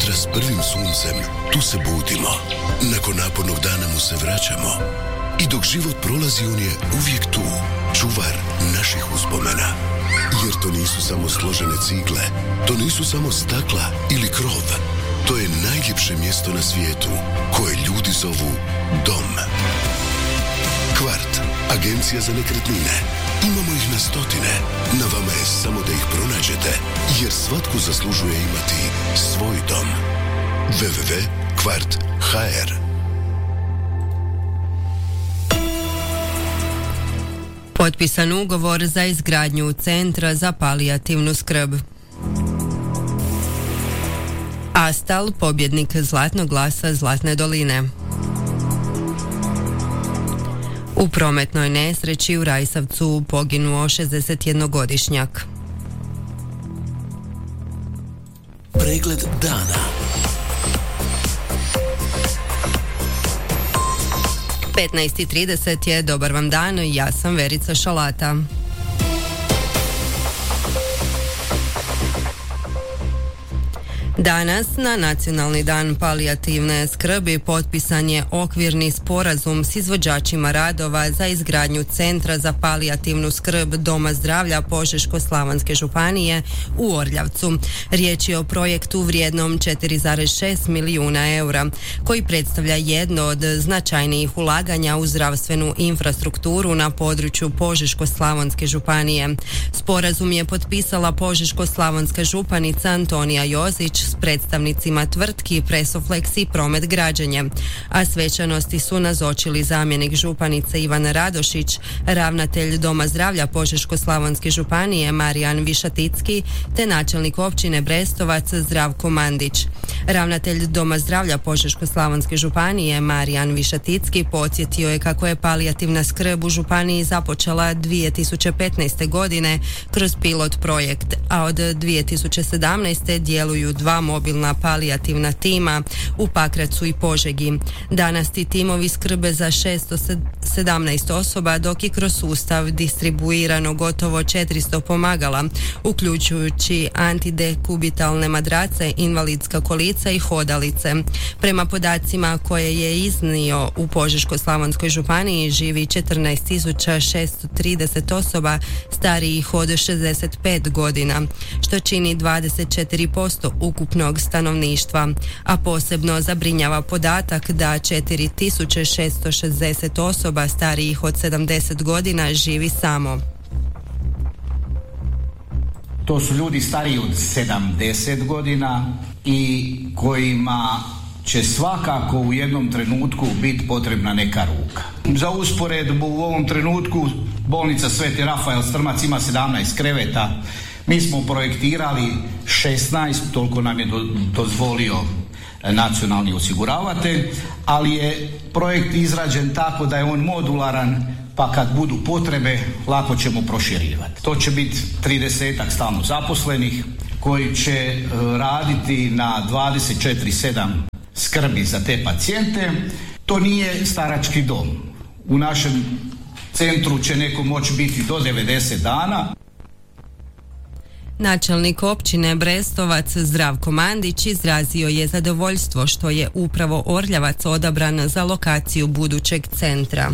jutra s prvim suncem, tu se budimo. Nakon napornog dana mu se vraćamo. I dok život prolazi, on je uvijek tu, čuvar naših uspomena. Jer to nisu samo složene cigle, to nisu samo stakla ili krov. To je najljepše mjesto na svijetu, koje ljudi zovu dom. Kvart, agencija za nekretnine. Imamo ih na stotine. Na vama je samo da ih pronađete, jer svatko zaslužuje imati svoj dom. www.kvart.hr. Potpisan ugovor za izgradnju Centra za palijativnu skrb. Astal, pobjednik Zlatnog glasa Zlatne doline. U prometnoj nesreći u Rajsavcu poginuo 61-godišnjak. Pregled dana. 15:30 je, dobar vam dan, ja sam Verica Šalata. Danas, na Nacionalni dan palijativne skrbi, potpisan je okvirni sporazum s izvođačima radova za izgradnju Centra za palijativnu skrb Doma zdravlja Požeško-slavonske županije u Orljavcu. Riječ je o projektu vrijednom 4,6 milijuna eura, koji predstavlja jedno od značajnijih ulaganja u zdravstvenu infrastrukturu na području Požeško-slavonske županije. Sporazum je potpisala Požeško-slavonska županica Antonija Jozić s predstavnicima tvrtki Presoflex i Promet građenje, a svečanosti su nazočili zamjenik županice Ivan Radošić, ravnatelj Doma zdravlja Požeško-slavonske županije Marijan Višaticki te načelnik općine Brestovac Zdravko Mandić. Ravnatelj Doma zdravlja Požeško-slavonske županije Marijan Višaticki podsjetio je kako je palijativna skrb u županiji započela 2015. godine kroz pilot projekt, a od 2017. djeluju 2 mobilna palijativna tima u Pakracu i Požegi. Danas ti timovi skrbe za 617 osoba, dok je kroz sustav distribuirano gotovo 400 pomagala, uključujući antidekubitalne madrace, invalidska kolica i hodalice. Prema podacima koje je iznio, u Požeško-slavonskoj županiji živi 14.630 osoba starijih od 65 godina, što čini 24% ukupnog stanovništva, a posebno zabrinjava podatak da 4.660 osoba starijih od 70 godina živi samo. To su ljudi stariji od 70 godina i kojima će svakako u jednom trenutku biti potrebna neka ruka. Za usporedbu, u ovom trenutku bolnica Sveti Rafael Strmac ima 17 kreveta. Mi smo projektirali 16, toliko nam je dozvolio nacionalni osiguravatelj, ali je projekt izrađen tako da je on modularan, pa kad budu potrebe lako ćemo proširivati. To će biti 30-ak stalno zaposlenih koji će raditi na 24/7 skrbi za te pacijente. To nije starački dom. U našem centru će neko moći biti do 90 dana. Načelnik općine Brestovac Zdravko Mandić izrazio je zadovoljstvo što je upravo Orljavac odabran za lokaciju budućeg centra.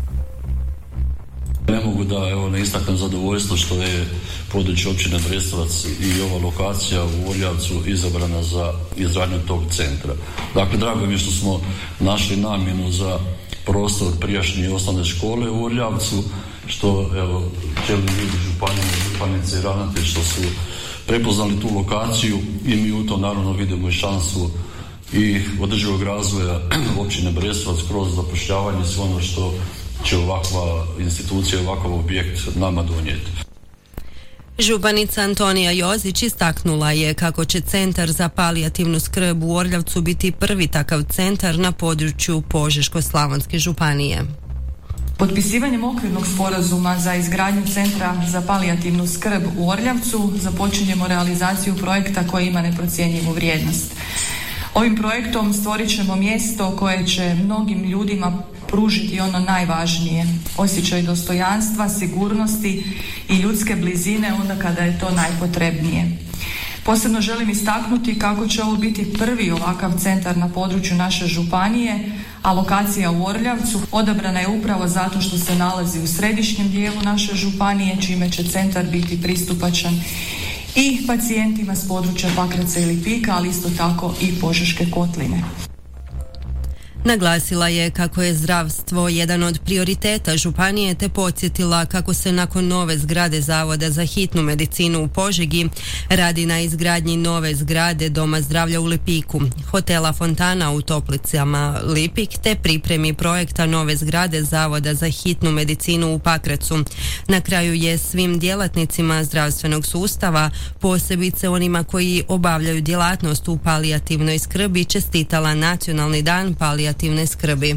Ne mogu da ne istaknem zadovoljstvo što je područje općine Brestovac i ova lokacija u Orljavcu izabrana za izgradnju tog centra. Dakle, drago mi je što smo našli namjenu za prostor prijašnje osnovne škole u Orljavcu, što čelni ljudi županice i ravnatelj što su prepoznali tu lokaciju i mi u to naravno vidimo i šansu i održivog razvoja općine Brestovac kroz zapošljavanje, sve ono što će ovakva institucija, ovakav objekt nama donijeti. Županica Antonija Jozić istaknula je kako će Centar za palijativnu skrb u Orljavcu biti prvi takav centar na području Požeško-slavonske županije. Potpisivanjem okvirnog sporazuma za izgradnju Centra za palijativnu skrb u Orljavcu započinjemo realizaciju projekta koji ima neprocjenjivu vrijednost. Ovim projektom stvorit ćemo mjesto koje će mnogim ljudima pružiti ono najvažnije, osjećaj dostojanstva, sigurnosti i ljudske blizine onda kada je to najpotrebnije. Posebno želim istaknuti kako će ovo biti prvi ovakav centar na području naše županije, a lokacija u Orljavcu odabrana je upravo zato što se nalazi u središnjem dijelu naše županije, čime će centar biti pristupačan i pacijentima s područja Pakraca i Lipika, ali isto tako i Požeške kotline. Naglasila je kako je zdravstvo jedan od prioriteta županije, te podsjetila kako se nakon nove zgrade Zavoda za hitnu medicinu u Požegi radi na izgradnji nove zgrade Doma zdravlja u Lipiku, hotela Fontana u Toplicama Lipik, te pripremi projekta nove zgrade Zavoda za hitnu medicinu u Pakracu. Na kraju je svim djelatnicima zdravstvenog sustava, posebice onima koji obavljaju djelatnost u palijativnoj skrbi, čestitala Nacionalni dan palijativne skrbi.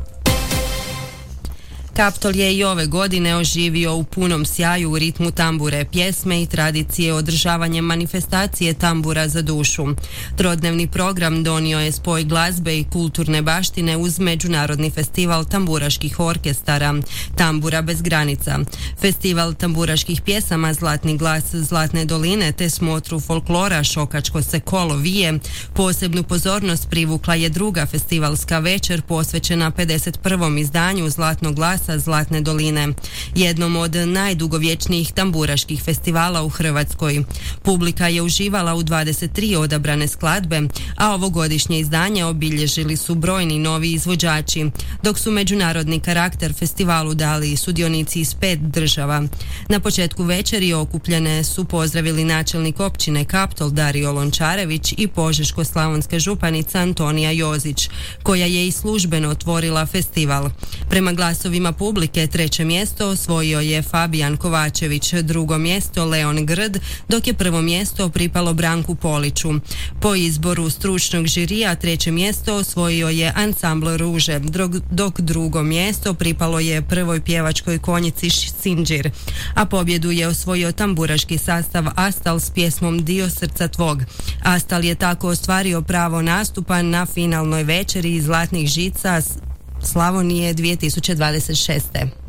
Kaptol je i ove godine oživio u punom sjaju u ritmu tambure, pjesme i tradicije održavanjem manifestacije Tambura za dušu. Trodnevni program donio je spoj glazbe i kulturne baštine uz međunarodni festival tamburaških orkestara Tambura bez granica, festival tamburaških pjesama Zlatni glas Zlatne doline te smotru folklora Šokačko se kolo vije. Posebnu pozornost privukla je druga festivalska večer posvećena 51. izdanju Zlatnog glasa Zlatne doline, jednom od najdugovječnijih tamburaških festivala u Hrvatskoj. Publika je uživala u 23 odabrane skladbe, a ovogodišnje izdanje obilježili su brojni novi izvođači, dok su međunarodni karakter festivalu dali sudionici iz 5 država. Na početku večeri okupljene su pozdravili načelnik općine Kaptol Dario Lončarević i Požeško-slavonska županica Antonija Jozić, koja je i službeno otvorila festival. Prema glasovima publike treće mjesto osvojio je Fabijan Kovačević, drugo mjesto Leon Grd, dok je prvo mjesto pripalo Branku Poliću. Po izboru stručnog žirija treće mjesto osvojio je Ansambl Ruže, dok drugo mjesto pripalo je prvoj pjevačkoj konjici Sinđir, a pobjedu je osvojio tamburaški sastav Astal s pjesmom Dio srca tvog. Astal je tako ostvario pravo nastupa na finalnoj večeri Zlatnih žica Slavonije 2026.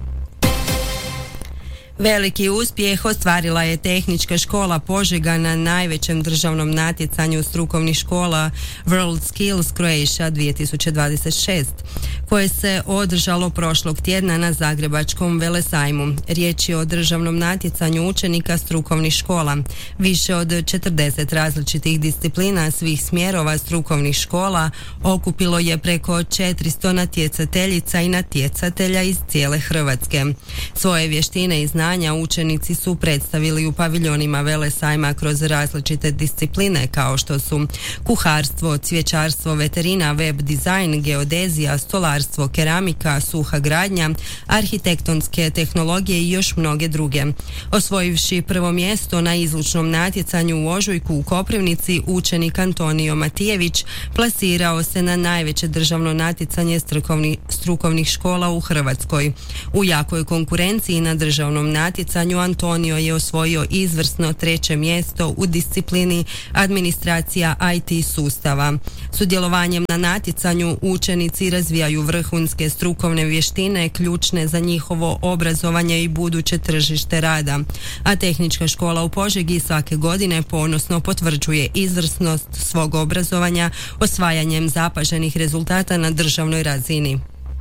Veliki uspjeh ostvarila je Tehnička škola Požega na najvećem državnom natjecanju strukovnih škola World Skills Croatia 2026, koje se održalo prošlog tjedna na Zagrebačkom velesajmu. Riječ je o državnom natjecanju učenika strukovnih škola. Više od 40 različitih disciplina svih smjerova strukovnih škola okupilo je preko 400 natjecateljica i natjecatelja iz cijele Hrvatske. Svoje vještine i znanja učenici su predstavili u paviljonima velesajma kroz različite discipline kao što su kuharstvo, cvjećarstvo, veterina, web dizajn, geodezija, stolarstvo, keramika, suha gradnja, arhitektonske tehnologije i još mnoge druge. Osvojivši prvo mjesto na izlučnom natjecanju u ožujku u Koprivnici, učenik Antonio Matijević plasirao se na najveće državno natjecanje strukovnih škola u Hrvatskoj. U jakoj konkurenciji na državnom natjecanju Antonio je osvojio izvrsno treće mjesto u disciplini administracija IT sustava. Sudjelovanjem na natjecanju učenici razvijaju vrhunske strukovne vještine ključne za njihovo obrazovanje i buduće tržište rada, a Tehnička škola u Požegi svake godine ponosno potvrđuje izvrsnost svog obrazovanja osvajanjem zapaženih rezultata na državnoj razini.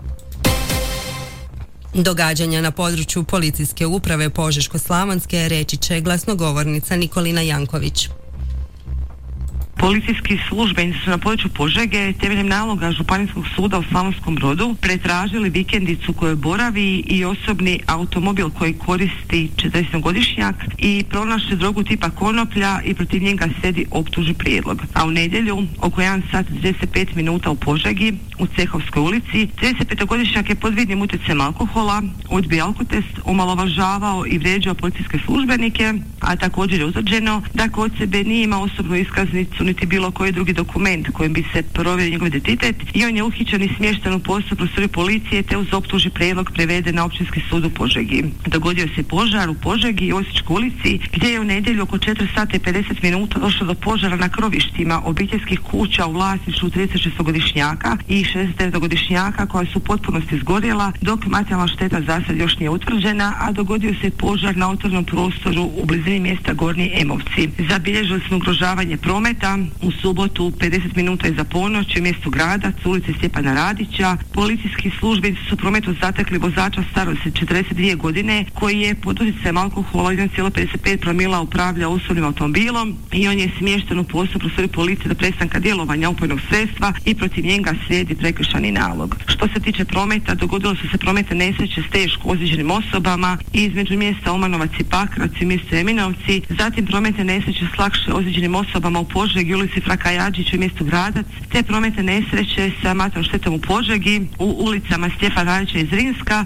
Događanja na području policijske uprave Požeško-slavonske reći će glasnogovornica Nikolina Janković. Policijski službenici su na području Požege temeljem naloga Županijskog suda u Slavonskom Brodu pretražili vikendicu kojoj boravi i osobni automobil koji koristi 40-godišnjak i pronašli drogu tipa konoplja i protiv njega slijedi optužni prijedlog. A u nedjelju oko 1 sat 35 minuta u Požegi u Cehovskoj ulici 35-godišnjak je pod vidnim utjecajem alkohola odbio alkotest, omalovažavao i vrijeđao policijske službenike, a također je utvrđeno da kod sebe nije imao osobnu iskaznicu niti bilo koji drugi dokument kojim bi se provjerio njegov identitet i on je uhićen i smješten u postupak prostorije policije te uz optužni prijedlog preveden na Općinski sud u Požegi. Dogodio se požar u Požegi i Osječkoj ulici gdje je u nedjelju oko 4 sata i 50 minuta došlo do požara na krovištima obiteljskih kuća u vlasništvu 36-godišnjaka i 69-godišnjaka koja su u potpunosti izgorjela, dok materijalna šteta za sad još nije utvrđena, a dogodio se požar na otvorenom prostoru u blizini mjesta Gornji Emovci. Zabilježili smo ugrožavanje prometa u subotu 50 minuta iza ponoći u mjestu Gradac, ulici Stjepana Radića. Policijski službenici su u prometu zatekli vozača starosti 42 godine koji je pod utjecajem alkohola 1,55 promila upravlja osobnim automobilom i on je smješten u postupak prostorije policije do prestanka djelovanja opojnog sredstva i protiv njega slijedi prekršajni nalog. Što se tiče prometa, dogodilo su se prometne nesreće s teško ozlijeđenim osobama između mjesta Omanovac i Pakrac i mjestu Eminovci, zatim prometne nesreće s lakše ozlijeđenim osobama u Požegi, ulici Fraka Jadžića i mjestu Gradac, te prometne nesreće sa materijalnom štetom u Požegi u ulicama Stjepana Radića i Zrinska.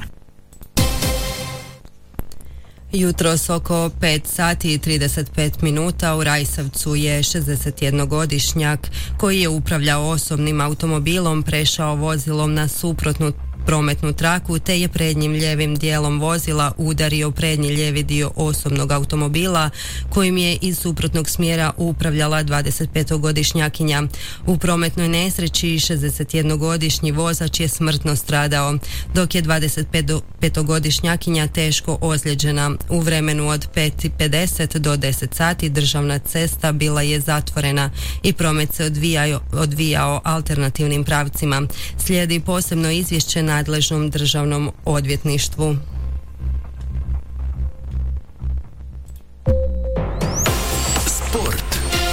Jutros oko 5 sati i 35 minuta u Rajsavcu je 61-godišnjak koji je upravljao osobnim automobilom prešao vozilom na suprotnu prometnu traku te je prednjim lijevim dijelom vozila udario prednji lijevi dio osobnog automobila kojim je iz suprotnog smjera upravljala 25-godišnjakinja. U prometnoj nesreći 61-godišnji vozač je smrtno stradao, dok je 25-godišnjakinja teško ozlijeđena. U vremenu od 5:50 do 10 sati državna cesta bila je zatvorena i promet se odvijao alternativnim pravcima. Slijedi posebno izvješće nadležnom državnom odvjetništvu. Sport.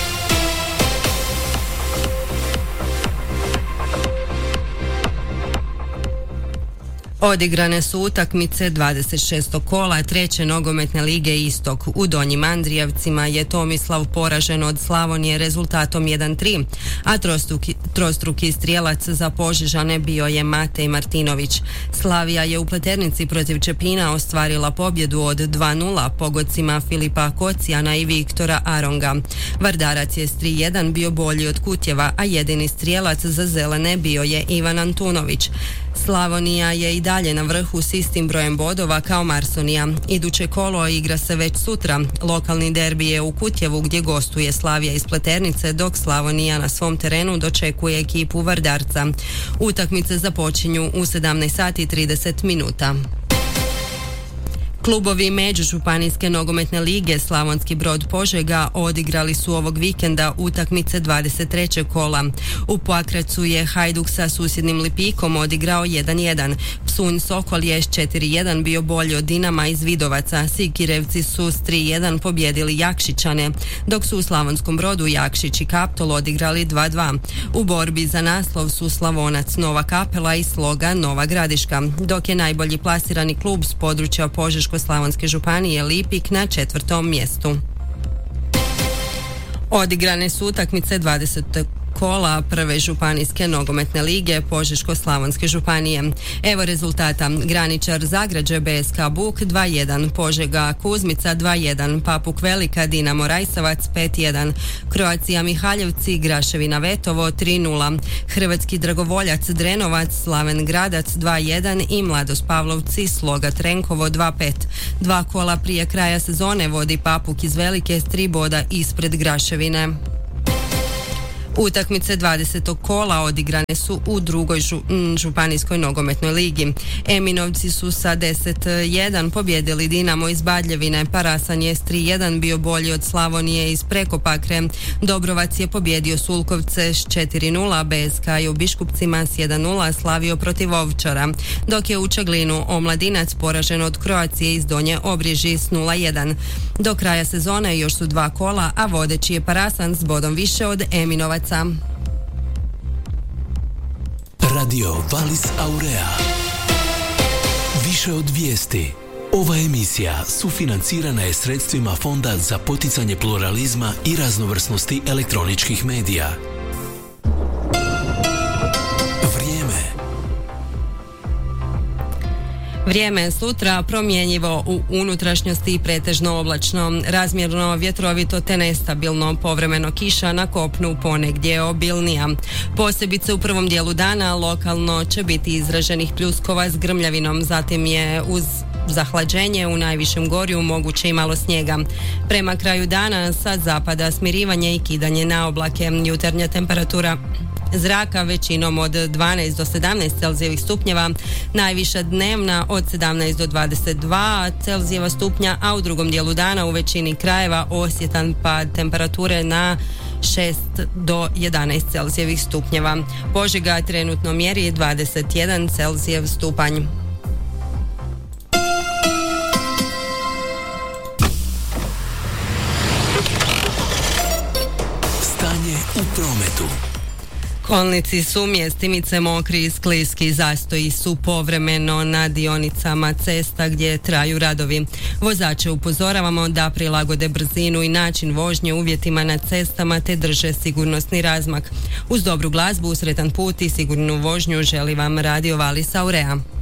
Odigrane su utakmice 26. kola treće nogometne lige Istok. U Donjim Andrijevcima je Tomislav poražen od Slavonije rezultatom 1:3, a trostruki strijelac za Požežane bio je Matej Martinović. Slavija je u Pleternici protiv Čepina ostvarila pobjedu od 2:0 pogodcima Filipa Kocijana i Viktora Aronga. Vardarac je s 3:1 bio bolji od Kutjeva, a jedini strijelac za zelene bio je Ivan Antunović. Slavonija je i dalje na vrhu s istim brojem bodova kao Marsonija. Iduće kolo igra se već sutra. Lokalni derbi je u Kutjevu gdje gostuje Slavija iz Pleternice, dok Slavonija na svom terenu dočekuje ekipu Vardarca. Utakmice započinju u 17 sati i 30 minuta. Klubovi Međužupanijske nogometne lige Slavonski Brod Požega odigrali su ovog vikenda utakmice 23. kola. U Pakracu je Hajduk sa susjednim Lipikom odigrao 1:1. Psunj Sokol je s 4:1 bio bolji od Dinama iz Vidovaca. Sikirevci su s 3:1 pobjedili Jakšićane, dok su u Slavonskom Brodu Jakšić i Kaptol odigrali 2:2. U borbi za naslov su Slavonac Nova Kapela i Sloga Nova Gradiška, dok je najbolji plasirani klub s područja Požeško-slavonske županije Lipik na 4. mjestu. Odigrane su utakmice 20. kola prve županijske nogometne lige Požeško-slavonske županije. Evo rezultata: Graničar Zagrađe BSK Buk 2:1, Požega Kuzmica 2:1, Papuk Velika Dinamo Rajsavac 5:1, Croatia Mihaljevci Graševina Vetovo 3:0, Hrvatski Dragovoljac Drenovac Slaven Gradac 2:1 i Mladost Pavlovci Sloga Trenkovo 2:5. 2 kola prije kraja sezone vodi Papuk iz Velike s 3 boda ispred Graševine. Utakmice 20. kola odigrane su u drugoj županijskoj nogometnoj ligi. Eminovci su sa 10:1 pobjedili Dinamo iz Badljevine, Parasan je s 3:1 bio bolji od Slavonije iz Prekopakre, Dobrovac je pobjedio Sulkovce s 4:0, BSK je u Biškupcima s 1:0 slavio protiv Ovčara, dok je u Čaglinu Omladinac poražen od Croacije iz Donje Obriži s 0:1. Do kraja sezone još su 2 kola, a vodeći je Parasan s bodom više od Eminovaca. Radio Valis Aurea. Više od vijesti. Ova emisija sufinancirana je sredstvima Fonda za poticanje pluralizma i raznovrsnosti elektroničkih medija. Vrijeme sutra promjenjivo u unutrašnjosti i pretežno oblačno, razmjerno vjetrovito te nestabilno, povremeno kiša na kopnu, ponegdje obilnija. Posebice u prvom dijelu dana lokalno će biti izraženih pljuskova s grmljavinom, zatim je uz zahlađenje u najvišem gorju moguće i malo snijega. Prema kraju dana sa zapada smirivanje i kidanje na oblake. Jutarnja temperatura zraka većinom od 12 do 17 Celzijevih stupnjeva, najviša dnevna od 17 do 22 Celzijeva stupnja, a u drugom dijelu dana u većini krajeva osjetan pad temperature na 6 do 11 Celzijevih stupnjeva. Požega trenutno mjeri 21 Celzijev stupanj. Stanje u prometu. Kolnici su mjestimice mokri i skliski, zastoji su povremeno na dionicama cesta gdje traju radovi. Vozače upozoravamo da prilagode brzinu i način vožnje uvjetima na cestama te drže sigurnosni razmak. Uz dobru glazbu, sretan put i sigurnu vožnju želi vam Radio Valis Aurea.